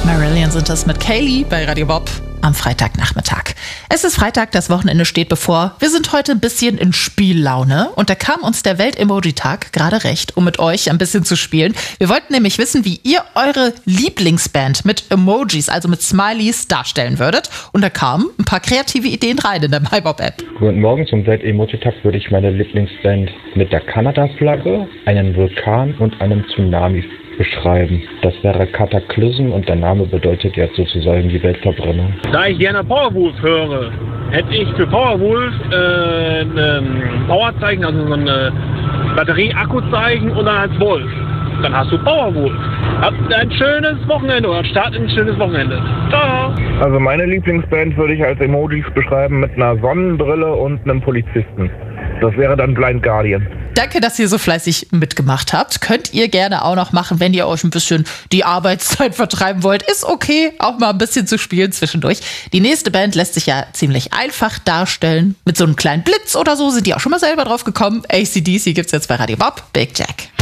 Marillion sind das mit Kaylee bei Radio Bob am Freitagnachmittag. Es ist Freitag, das Wochenende steht bevor. Wir sind heute ein bisschen in Spiellaune und da kam uns der Welt-Emoji-Tag gerade recht, um mit euch ein bisschen zu spielen. Wir wollten nämlich wissen, wie ihr eure Lieblingsband mit Emojis, also mit Smileys, darstellen würdet. Und da kamen ein paar kreative Ideen rein in der MyBob-App. Guten Morgen, zum Welt-Emoji-Tag würde ich meine Lieblingsband mit der Kanada-Flagge, einem Vulkan und einem Tsunami beschreiben. Das wäre Cataclysm und der Name bedeutet jetzt sozusagen die Weltverbrennung. Da ich gerne Powerwolf höre, hätte ich für Powerwolf ein Powerzeichen, also so ein Batterie-Akkuzeichen und dann als Wolf. Dann hast du Powerwolf. Habt ein schönes Wochenende oder startet ein schönes Wochenende. Ciao! Also meine Lieblingsband würde ich als Emojis beschreiben mit einer Sonnenbrille und einem Polizisten. Das wäre dann Blind Guardian. Danke, dass ihr so fleißig mitgemacht habt. Könnt ihr gerne auch noch machen, wenn ihr euch ein bisschen die Arbeitszeit vertreiben wollt. Ist okay, auch mal ein bisschen zu spielen zwischendurch. Die nächste Band lässt sich ja ziemlich einfach darstellen. Mit so einem kleinen Blitz oder so sind die auch schon mal selber drauf gekommen. AC/DC gibt's jetzt bei Radio Bob. Big Jack.